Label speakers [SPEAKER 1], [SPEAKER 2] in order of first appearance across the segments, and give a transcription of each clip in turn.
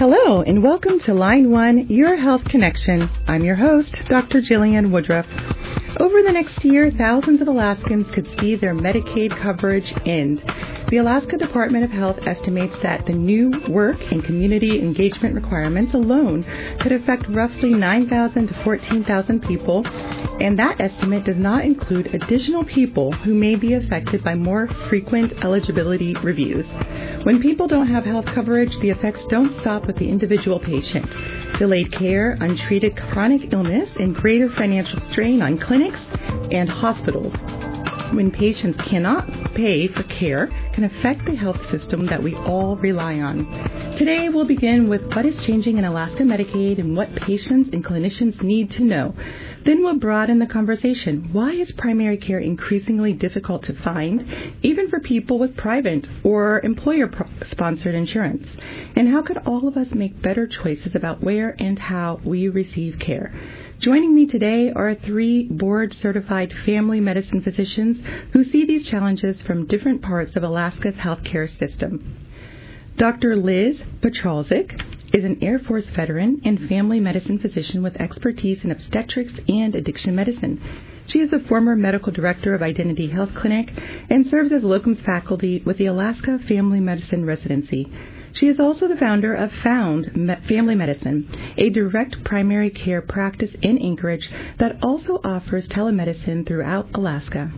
[SPEAKER 1] Hello, and welcome to Line 1, Your Health Connection. I'm your host, Dr. Jillian Woodruff. Over the next year, thousands of Alaskans could see their Medicaid coverage end. The Alaska Department of Health estimates that the new work and community engagement requirements alone could affect roughly 9,000 to 14,000 people, and that estimate does not include additional people who may be affected by more frequent eligibility reviews. When people don't have health coverage, the effects don't stop with the individual patient. Delayed care, untreated chronic illness, and greater financial strain on clinics and hospitals. When patients cannot pay for care, can affect the health system that we all rely on. Today, we'll begin with what is changing in Alaska Medicaid and what patients and clinicians need to know. Then we'll broaden the conversation. Why is primary care increasingly difficult to find, even for people with private or employer-sponsored insurance? And how could all of us make better choices about where and how we receive care? Joining me today are three board-certified family medicine physicians who see these challenges from different parts of Alaska's healthcare system. Dr. Liz Petralczyk is an Air Force veteran and family medicine physician with expertise in obstetrics and addiction medicine. She is the former medical director of Identity Health Clinic and serves as locums faculty with the Alaska Family Medicine Residency. She is also the founder of Found Family Medicine, a direct primary care practice in Anchorage that also offers telemedicine throughout Alaska.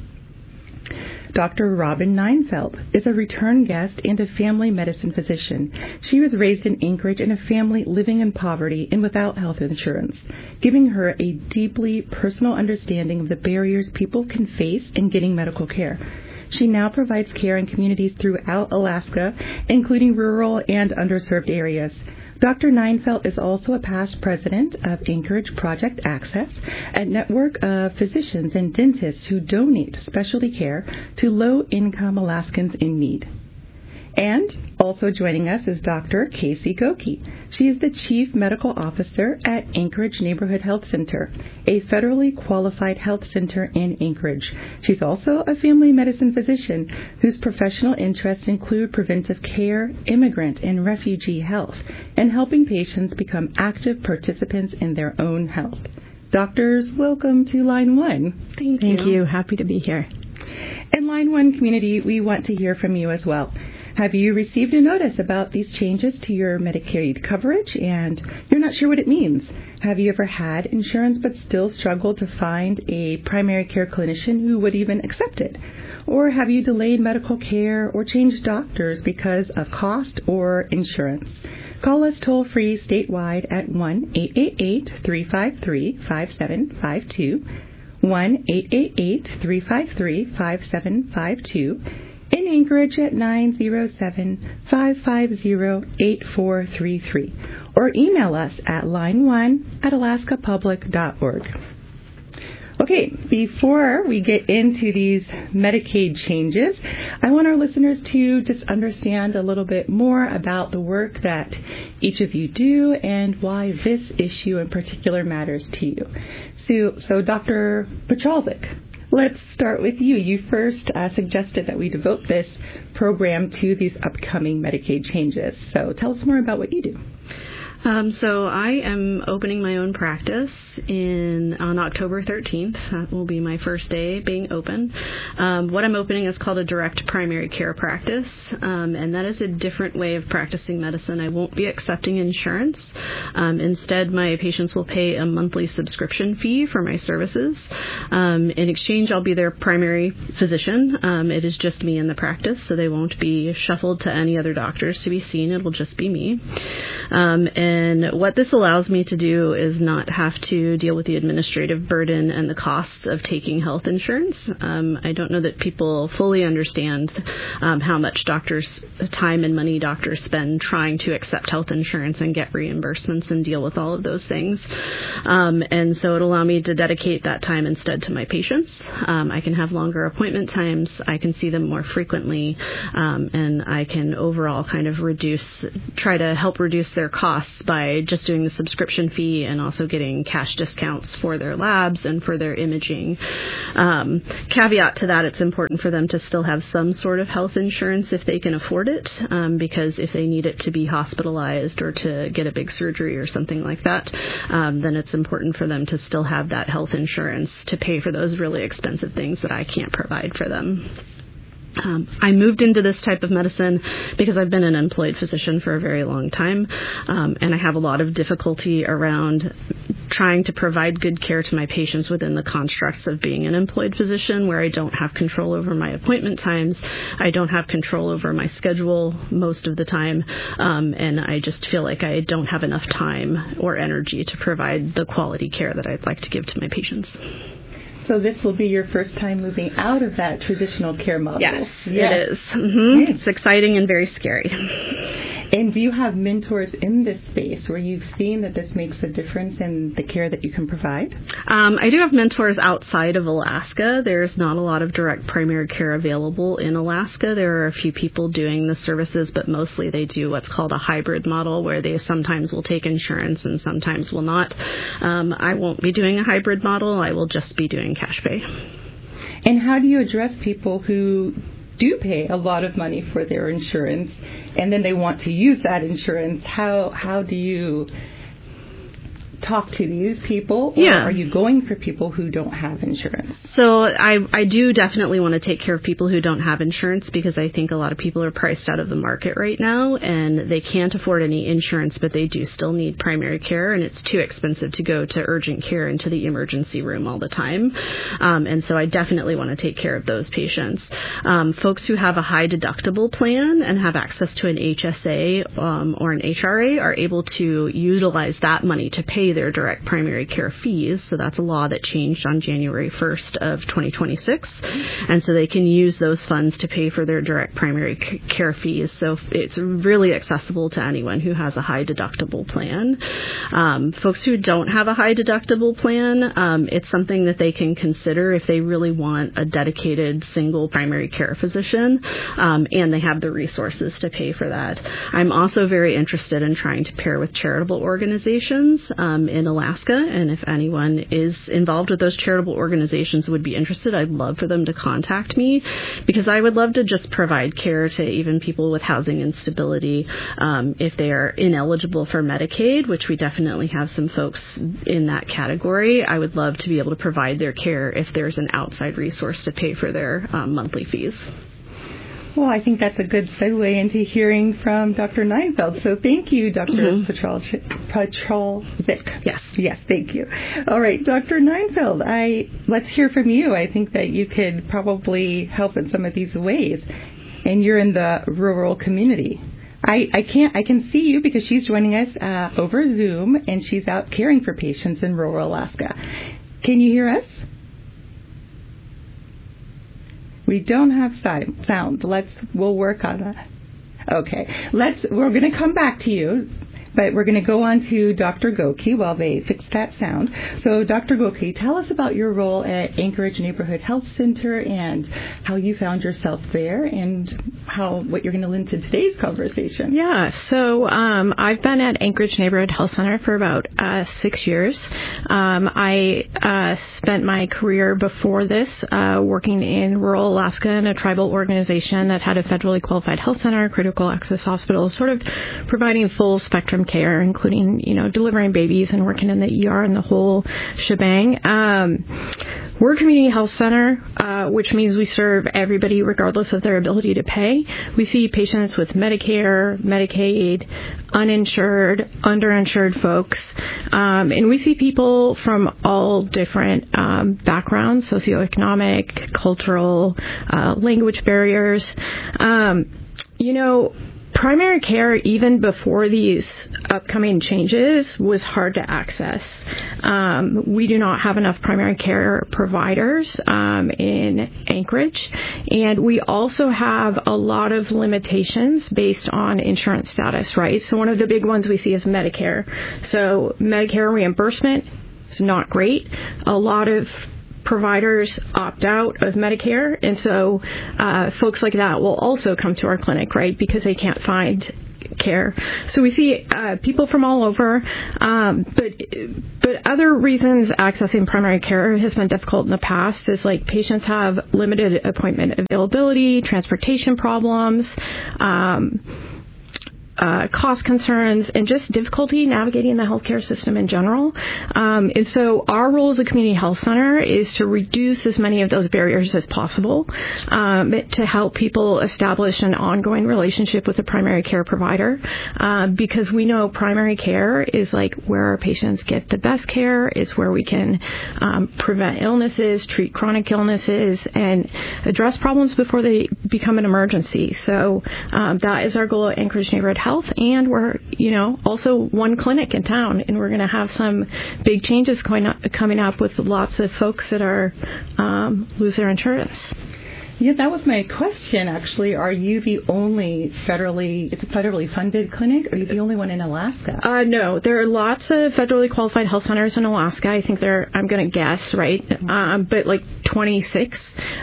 [SPEAKER 1] Dr. Robin Neinfeld is a return guest and a family medicine physician. She was raised in Anchorage in a family living in poverty and without health insurance, giving her a deeply personal understanding of the barriers people can face in getting medical care. She now provides care in communities throughout Alaska, including rural and underserved areas. Dr. Neinfeld is also a past president of Anchorage Project Access, a network of physicians and dentists who donate specialty care to low-income Alaskans in need. And also joining us is Dr. Casey Goki. She is the Chief Medical Officer at Anchorage Neighborhood Health Center, a federally qualified health center in Anchorage. She's also a family medicine physician whose professional interests include preventive care, immigrant and refugee health, and helping patients become active participants in their own health. Doctors, welcome to Line 1.
[SPEAKER 2] Thank you. Happy to be here.
[SPEAKER 1] In Line 1 community, we want to hear from you as well. Have you received a notice about these changes to your Medicaid coverage and you're not sure what it means? Have you ever had insurance but still struggled to find a primary care clinician who would even accept it? Or have you delayed medical care or changed doctors because of cost or insurance? Call us toll-free statewide at 1-888-353-5752, 1-888-353-5752, in Anchorage at 907-550-8433, or email us at line1@alaskapublic.org. Okay, before we get into these Medicaid changes, I want our listeners to just understand a little bit more about the work that each of you do and why this issue in particular matters to you. So Dr. Petralczyk, let's start with you. You first suggested that we devote this program to these upcoming Medicaid changes. So tell us more about what you do.
[SPEAKER 2] So I am opening my own practice on October 13th. That will be my first day being open. What I'm opening is called a direct primary care practice, and that is a different way of practicing medicine. I won't be accepting insurance. Instead, my patients will pay a monthly subscription fee for my services. In exchange, I'll be their primary physician. It is just me in the practice, so they won't be shuffled to any other doctors to be seen. It will just be me. And what this allows me to do is not have to deal with the administrative burden and the costs of taking health insurance. I don't know that people fully understand how much time and money doctors spend trying to accept health insurance and get reimbursements and deal with all of those things. And so it'll allow me to dedicate that time instead to my patients. I can have longer appointment times. I can see them more frequently. And I can overall kind of try to help reduce their costs by just doing the subscription fee and also getting cash discounts for their labs and for their imaging. Caveat to that, it's important for them to still have some sort of health insurance if they can afford it, because if they need it to be hospitalized or to get a big surgery or something like that, then it's important for them to still have that health insurance to pay for those really expensive things that I can't provide for them. I moved into this type of medicine because I've been an employed physician for a very long time, and I have a lot of difficulty around trying to provide good care to my patients within the constructs of being an employed physician, where I don't have control over my appointment times, I don't have control over my schedule most of the time, and I just feel like I don't have enough time or energy to provide the quality care that I'd like to give to my patients.
[SPEAKER 1] So this will be your first time moving out of that traditional care model.
[SPEAKER 2] Yes. It is. Mm-hmm. It's exciting and very scary.
[SPEAKER 1] And do you have mentors in this space where you've seen that this makes a difference in the care that you can provide?
[SPEAKER 2] I do have mentors outside of Alaska. There's not a lot of direct primary care available in Alaska. There are a few people doing the services, but mostly they do what's called a hybrid model, where they sometimes will take insurance and sometimes will not. I won't be doing a hybrid model. I will just be doing cash pay.
[SPEAKER 1] And how do you address people who do pay a lot of money for their insurance and then they want to use that insurance? How do you talk to these people, or are you going for people who don't have insurance?
[SPEAKER 2] So I do definitely want to take care of people who don't have insurance, because I think a lot of people are priced out of the market right now and they can't afford any insurance, but they do still need primary care, and it's too expensive to go to urgent care and to the emergency room all the time. And so I definitely want to take care of those patients. Folks who have a high deductible plan and have access to an HSA or an HRA are able to utilize that money to pay their direct primary care fees. So that's a law that changed on January 1st of 2026. And so they can use those funds to pay for their direct primary care fees. So it's really accessible to anyone who has a high deductible plan. Folks who don't have a high deductible plan, it's something that they can consider if they really want a dedicated single primary care physician, and they have the resources to pay for that. I'm also very interested in trying to pair with charitable organizations in Alaska, and if anyone is involved with those charitable organizations would be interested, I'd love for them to contact me, because I would love to just provide care to even people with housing instability if they are ineligible for Medicaid, which we definitely have some folks in that category. I would love to be able to provide their care if there's an outside resource to pay for their monthly fees.
[SPEAKER 1] Well, I think that's a good segue into hearing from Dr. Neinfeld. So thank you, Dr. Petrolzik. Yes, thank you. All right, Dr. Neinfeld, let's hear from you. I think that you could probably help in some of these ways. And you're in the rural community. I can see you because she's joining us over Zoom, and she's out caring for patients in rural Alaska. Can you hear us? We don't have sound. We'll work on that. Okay. We're going to come back to you, but we're going to go on to Dr. Gokey while they fix that sound. So, Dr. Gokey, tell us about your role at Anchorage Neighborhood Health Center and how you found yourself there, and what you're going to lend to today's conversation.
[SPEAKER 3] Yeah, so I've been at Anchorage Neighborhood Health Center for about 6 years. I spent my career before this working in rural Alaska in a tribal organization that had a federally qualified health center, critical access hospital, sort of providing full spectrum care, including, delivering babies and working in the ER and the whole shebang. We're a community health center, which means we serve everybody regardless of their ability to pay. We see patients with Medicare, Medicaid, uninsured, underinsured folks, and we see people from all different backgrounds, socioeconomic, cultural, language barriers. Primary care, even before these upcoming changes, was hard to access. We do not have enough primary care providers in Anchorage, and we also have a lot of limitations based on insurance status, right? So one of the big ones we see is Medicare. So Medicare reimbursement is not great. A lot of providers opt out of Medicare, and so folks like that will also come to our clinic, right, because they can't find care. So we see people from all over, but other reasons accessing primary care has been difficult in the past is like patients have limited appointment availability, transportation problems, cost concerns, and just difficulty navigating the healthcare system in general. And so our role as a community health center is to reduce as many of those barriers as possible, to help people establish an ongoing relationship with a primary care provider, because we know primary care is like where our patients get the best care. It's where we can prevent illnesses, treat chronic illnesses, and address problems before they become an emergency. So that is our goal at Anchorage Neighborhood Health, and we're, also one clinic in town, and we're going to have some big changes coming up with lots of folks that are lose their insurance.
[SPEAKER 1] Yeah, that was my question, actually. Are you the only federally funded clinic? Are you the only one in Alaska?
[SPEAKER 3] No, there are lots of federally qualified health centers in Alaska. I think I'm going to guess, right? But like 26.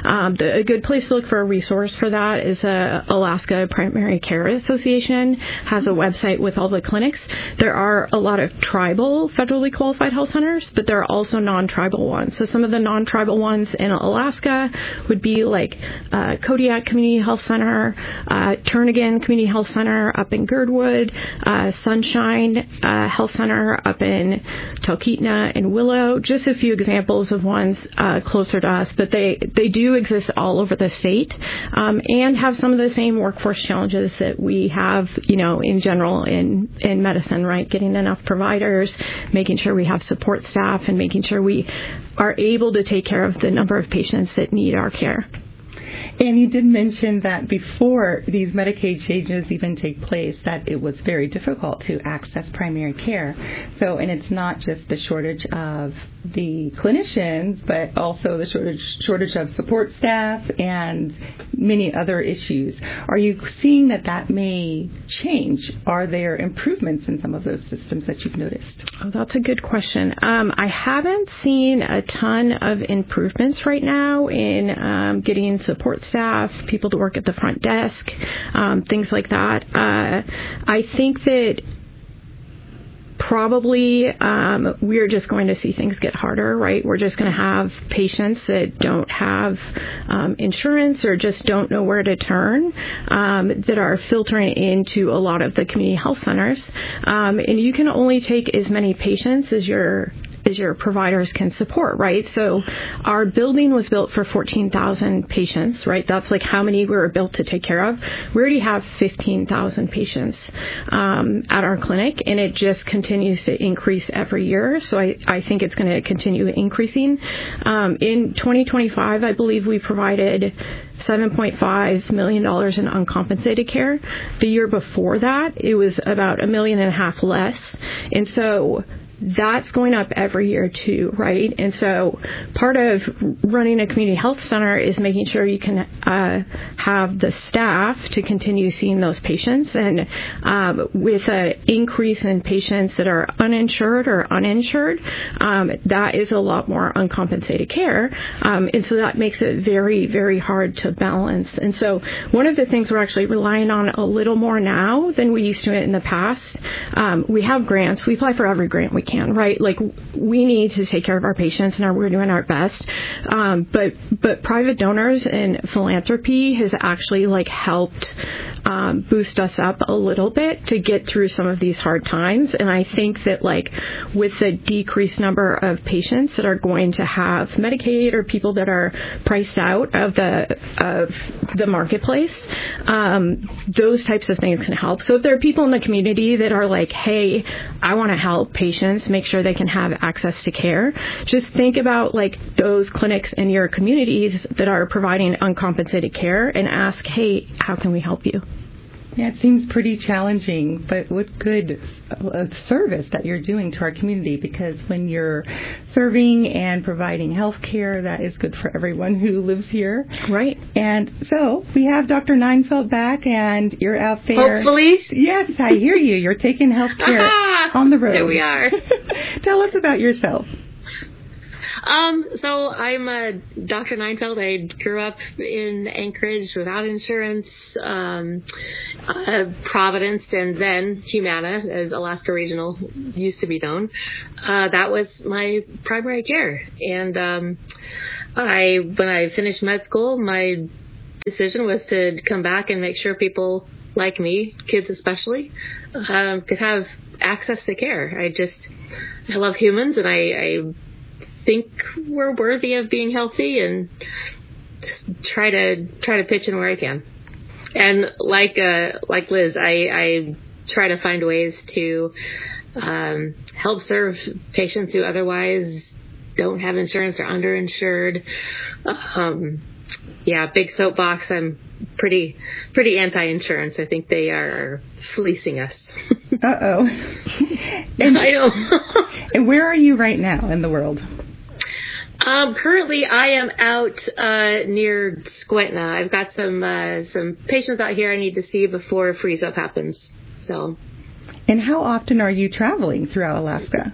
[SPEAKER 3] A good place to look for a resource for that is Alaska Primary Care Association has a website with all the clinics. There are a lot of tribal federally qualified health centers, but there are also non-tribal ones. So some of the non-tribal ones in Alaska would be like Kodiak Community Health Center, Turnagain Community Health Center up in Girdwood, Sunshine Health Center up in Talkeetna and Willow. Just a few examples of ones closer to us, but they do exist all over the state, and have some of the same workforce challenges that we have, in general in medicine, right? Getting enough providers, making sure we have support staff, and making sure we are able to take care of the number of patients that need our care.
[SPEAKER 1] And you did mention that before these Medicaid changes even take place, that it was very difficult to access primary care. So, and it's not just the shortage of the clinicians, but also the shortage of support staff and many other issues. Are you seeing that may change? Are there improvements in some of those systems that you've noticed?
[SPEAKER 3] Oh, that's a good question. I haven't seen a ton of improvements right now in getting support staff, people to work at the front desk, things like that. I think that probably we're just going to see things get harder, right? We're just going to have patients that don't have insurance or just don't know where to turn, that are filtering into a lot of the community health centers. And you can only take as many patients as your providers can support, right? So our building was built for 14,000 patients, right? That's like how many we were built to take care of. We already have 15,000 patients at our clinic, and it just continues to increase every year. So I think it's going to continue increasing. In 2025, I believe we provided $7.5 million in uncompensated care. The year before that, it was about $1.5 million less. And so that's going up every year too, right? And so part of running a community health center is making sure you can have the staff to continue seeing those patients. And with an increase in patients that are uninsured or uninsured, that is a lot more uncompensated care. And so that makes it very, very hard to balance. And so one of the things we're actually relying on a little more now than we used to in the past, we have grants. We apply for every grant we can, right? Like we need to take care of our patients, and we're doing our best. But private donors and philanthropy has actually helped boost us up a little bit to get through some of these hard times. And I think that with the decreased number of patients that are going to have Medicaid or people that are priced out of the marketplace, those types of things can help. So if there are people in the community that are hey, I want to help patients make sure they can have access to care, just think about those clinics in your communities that are providing uncompensated care and ask, hey, how can we help you?
[SPEAKER 1] Yeah, it seems pretty challenging, but what good service that you're doing to our community, because when you're serving and providing health care, that is good for everyone who lives here.
[SPEAKER 3] Right.
[SPEAKER 1] And so we have Dr. Neinfeld back, and you're out there.
[SPEAKER 4] Hopefully.
[SPEAKER 1] Yes, I hear you. You're taking health care on the road.
[SPEAKER 4] There we are.
[SPEAKER 1] Tell us about yourself.
[SPEAKER 4] So I'm Dr. Neinfeld. I grew up in Anchorage without insurance, Providence, and then Humana, as Alaska Regional used to be known. That was my primary care. And when I finished med school, my decision was to come back and make sure people like me, kids especially, could have access to care. I love humans, and I think we're worthy of being healthy, and just try to pitch in where I can. And like Liz, I try to find ways to help serve patients who otherwise don't have insurance or underinsured. Big soapbox. I'm pretty anti-insurance. I think they are fleecing us.
[SPEAKER 1] Uh-oh.
[SPEAKER 4] And I know.
[SPEAKER 1] And where are you right now in the world?
[SPEAKER 4] Currently, I am out near Squetna. I've got some patients out here I need to see before freeze-up happens. So.
[SPEAKER 1] And how often are you traveling throughout Alaska?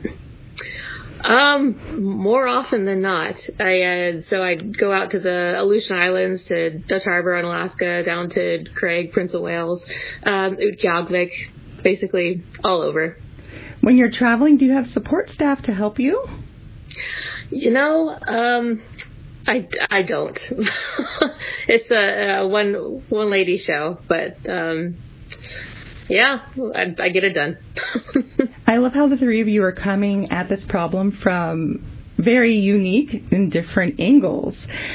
[SPEAKER 4] More often than not. I go out to the Aleutian Islands, to Dutch Harbor in Alaska, down to Craig, Prince of Wales, Utqiagvik, basically all over.
[SPEAKER 1] When you're traveling, do you have support staff to help you?
[SPEAKER 4] I don't. It's a one lady show, but I get it done.
[SPEAKER 1] I love how the three of you are coming at this problem from very unique and different angles.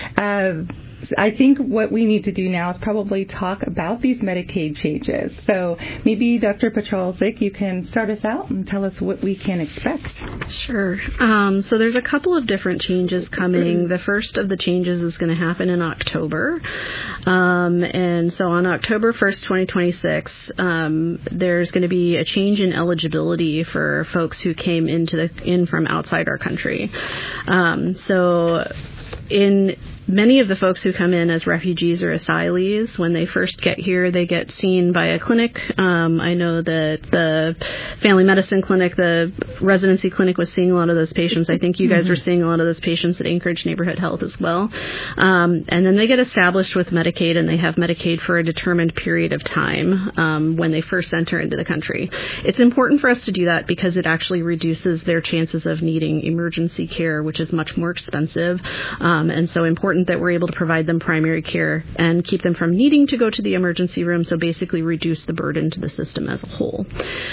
[SPEAKER 1] I think what we need to do now is probably talk about these Medicaid changes. So maybe Dr. Petrolzik, you can start us out and tell us what we can expect.
[SPEAKER 2] Sure. So there's a couple of different changes coming. The first of the changes is going to happen in October. And so on October 1st, 2026, there's going to be a change in eligibility for folks who came in from outside our country. So in many of the folks who come in as refugees or asylees, when they first get here, they get seen by a clinic. I know that the family medicine clinic, the residency clinic, was seeing a lot of those patients. I think you guys were seeing a lot of those patients at Anchorage Neighborhood Health as well. And then they get established with Medicaid, and they have Medicaid for a determined period of time when they first enter into the country. It's important for us to do that because it actually reduces their chances of needing emergency care, which is much more expensive, and so important that we're able to provide them primary care and keep them from needing to go to the emergency room, so basically reduce the burden to the system as a whole.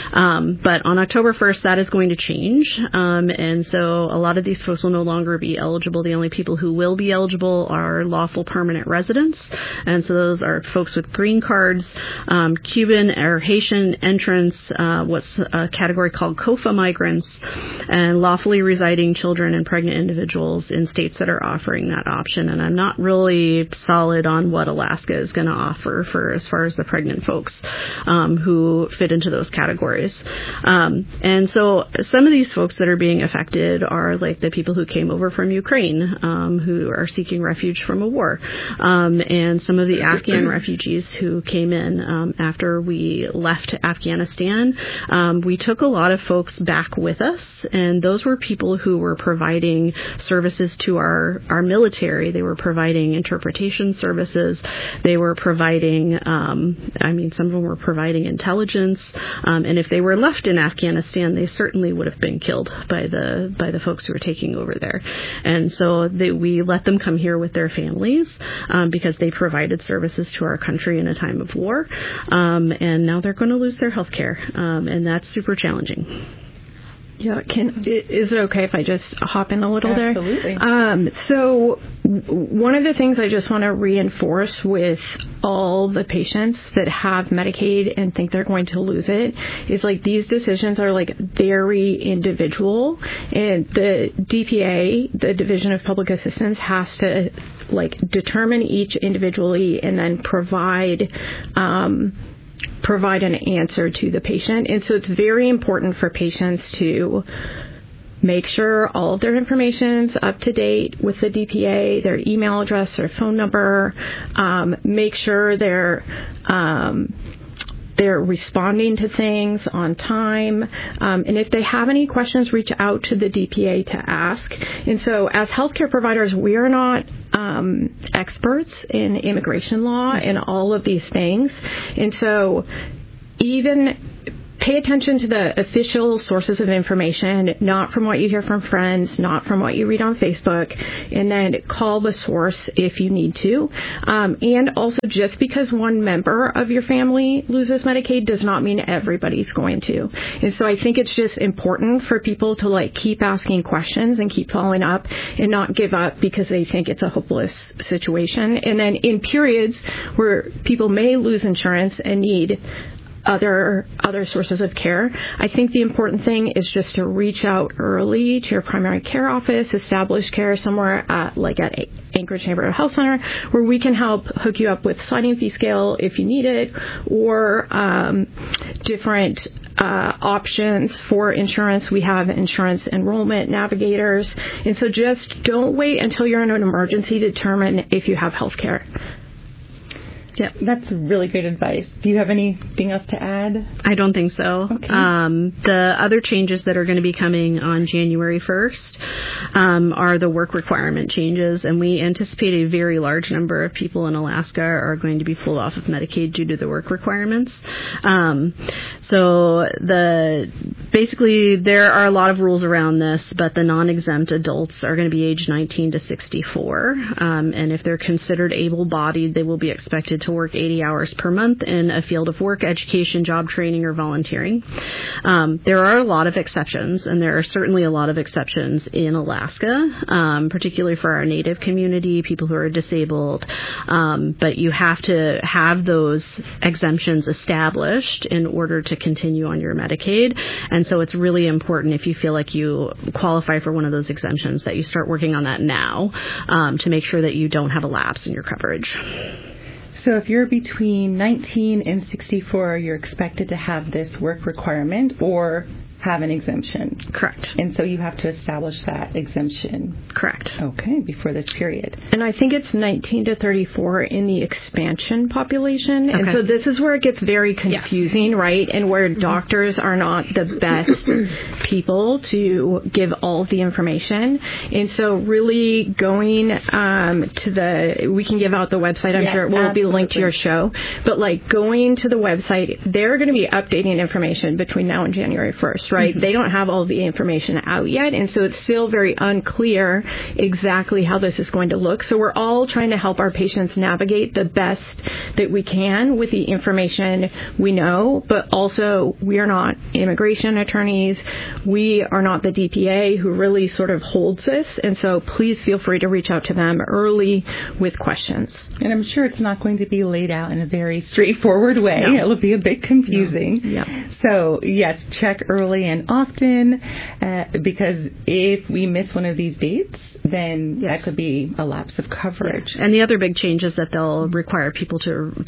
[SPEAKER 2] But on October 1st, that is going to change, and so a lot of these folks will no longer be eligible. The only people who will be eligible are lawful permanent residents, and so those are folks with green cards, Cuban or Haitian entrants, what's a category called COFA migrants, and lawfully residing children and pregnant individuals in states that are offering that option. And I'm not really solid on what Alaska is going to offer for as far as the pregnant folks who fit into those categories. And so some of these folks that are being affected are like the people who came over from Ukraine, who are seeking refuge from a war, and some of the Afghan refugees who came in after we left Afghanistan. We took a lot of folks back with us, and those were people who were providing services to our military. They were providing interpretation services. They were providing, some of them were providing intelligence. And if they were left in Afghanistan, they certainly would have been killed by the folks who were taking over there. And so we let them come here with their families because they provided services to our country in a time of war. And now they're going to lose their health care. And that's super challenging.
[SPEAKER 3] Yeah, is it okay if I just hop in a little there?
[SPEAKER 1] Absolutely.
[SPEAKER 3] So one of the things I just want to reinforce with all the patients that have Medicaid and think they're going to lose it is like these decisions are like very individual, and the DPA, the Division of Public Assistance, has to like determine each individually and then provide an answer to the patient. And so it's very important for patients to make sure all of their information's up to date with the DPA, their email address, their phone number, make sure they're responding to things on time. And if they have any questions, reach out to the DPA to ask. And so as healthcare providers, we are not experts in immigration law and all of these things. And so even pay attention to the official sources of information, not from what you hear from friends, not from what you read on Facebook, and then call the source if you need to. And also, just because one member of your family loses Medicaid does not mean everybody's going to. And so I think it's just important for people to keep asking questions and keep following up and not give up because they think it's a hopeless situation. And then in periods where people may lose insurance and need other sources of care, I think the important thing is just to reach out early to your primary care office, establish care somewhere at Anchorage Neighborhood Health Center, where we can help hook you up with sliding fee scale if you need it, or different options for insurance. We have insurance enrollment navigators. And so just don't wait until you're in an emergency to determine if you have health care.
[SPEAKER 1] Yeah, that's really great advice. Do you have anything else to add?
[SPEAKER 2] I don't think so.
[SPEAKER 1] Okay.
[SPEAKER 2] The other changes that are going to be coming on January 1st are the work requirement changes, and we anticipate a very large number of people in Alaska are going to be pulled off of Medicaid due to the work requirements. So basically there are a lot of rules around this, but the non-exempt adults are going to be age 19 to 64, and if they're considered able-bodied, they will be expected to work 80 hours per month in a field of work, education, job training, or volunteering. There are a lot of exceptions, and there are certainly a lot of exceptions in Alaska, particularly for our Native community, people who are disabled. But you have to have those exemptions established in order to continue on your Medicaid. And so it's really important, if you feel like you qualify for one of those exemptions, that you start working on that now to make sure that you don't have a lapse in your coverage.
[SPEAKER 1] So if you're between 19 and 64, you're expected to have this work requirement or have an exemption.
[SPEAKER 2] Correct.
[SPEAKER 1] And so you have to establish that exemption.
[SPEAKER 2] Correct.
[SPEAKER 1] Okay, before this period.
[SPEAKER 3] And I think it's 19 to 34 in the expansion population.
[SPEAKER 2] Okay.
[SPEAKER 3] And so this is where it gets very confusing, right? And where doctors are not the best people to give all of the information. And so really going we can give out the website, I'm sure it will be linked to your show, but going to the website, they're going to be updating information between now and January 1st. Right? They don't have all the information out yet, and so it's still very unclear exactly how this is going to look. So we're all trying to help our patients navigate the best that we can with the information we know, but also we are not immigration attorneys. We are not the DPA who really sort of holds this, and so please feel free to reach out to them early with questions.
[SPEAKER 1] And I'm sure it's not going to be laid out in a very straightforward way.
[SPEAKER 3] No.
[SPEAKER 1] It'll be a bit confusing.
[SPEAKER 3] No. Yeah.
[SPEAKER 1] So, yes, check early and often, because if we miss one of these dates, then that could be a lapse of coverage.
[SPEAKER 2] Yeah. And the other big change is that they'll require people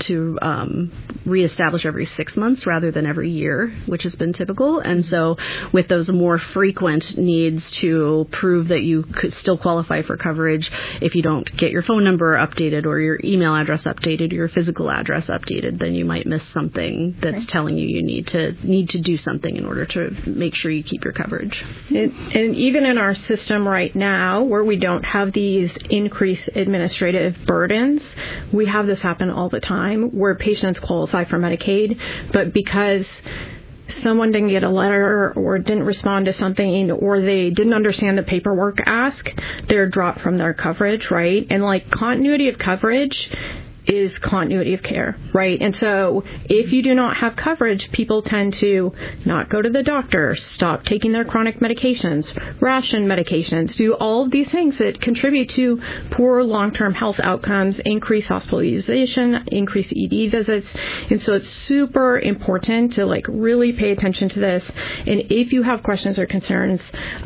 [SPEAKER 2] to reestablish every 6 months rather than every year, which has been typical. And so with those more frequent needs to prove that you could still qualify for coverage, if you don't get your phone number updated or your email address updated or your physical address updated, then you might miss something that's telling you need to do something in order to make sure you keep your coverage.
[SPEAKER 3] And even in our system right now, where we don't have these increased administrative burdens, we have this happen all the time where patients qualify for Medicaid, but because someone didn't get a letter or didn't respond to something or they didn't understand the paperwork ask, they're dropped from their coverage, right? And continuity of coverage is continuity of care, right? And so if you do not have coverage, people tend to not go to the doctor, stop taking their chronic medications, ration medications, do all of these things that contribute to poor long-term health outcomes, increase hospitalization, increase ED visits. And so it's super important to really pay attention to this. And if you have questions or concerns,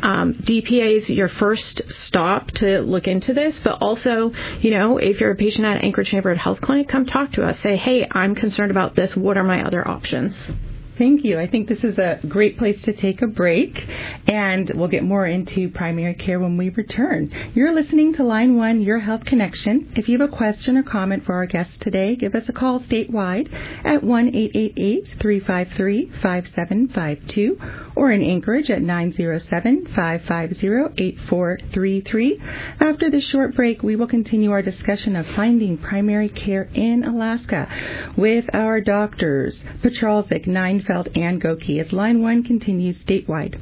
[SPEAKER 3] DPA is your first stop to look into this. But also, if you're a patient at Anchorage Neighborhood Health Clinic, come talk to us. Say, hey, I'm concerned about this. What are my other options?
[SPEAKER 1] Thank you. I think this is a great place to take a break, and we'll get more into primary care when we return. You're listening to Line 1, Your Health Connection. If you have a question or comment for our guests today, give us a call statewide at 1-888-353-5752 or in Anchorage at 907-550-8433. After this short break, we will continue our discussion of finding primary care in Alaska with our doctors, Petralzik, Neinfeld, and Goki, as Line 1 continues statewide.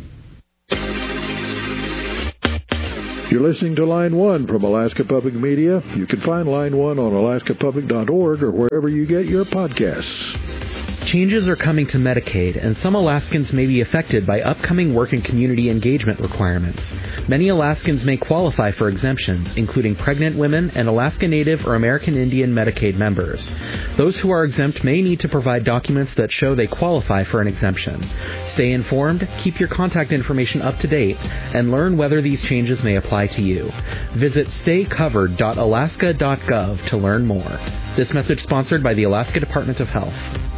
[SPEAKER 5] You're listening to Line 1 from Alaska Public Media. You can find Line 1 on alaskapublic.org or wherever you get your podcasts.
[SPEAKER 6] Changes are coming to Medicaid, and some Alaskans may be affected by upcoming work and community engagement requirements. Many Alaskans may qualify for exemptions, including pregnant women and Alaska Native or American Indian Medicaid members. Those who are exempt may need to provide documents that show they qualify for an exemption. Stay informed, keep your contact information up to date, and learn whether these changes may apply to you. Visit staycovered.alaska.gov to learn more. This message sponsored by the Alaska Department of Health.